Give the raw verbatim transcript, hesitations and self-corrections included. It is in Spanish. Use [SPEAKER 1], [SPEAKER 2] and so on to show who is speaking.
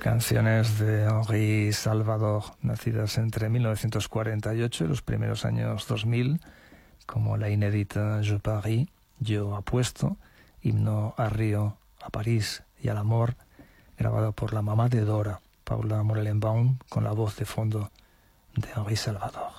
[SPEAKER 1] Canciones de Henri Salvador, nacidas entre mil novecientos cuarenta y ocho y los primeros años dos mil, como la inédita Je Paris, Yo Apuesto, himno a Río, a París y al amor, grabado por la mamá de Dora, Paula Morellenbaum, con la voz de fondo de Henri Salvador.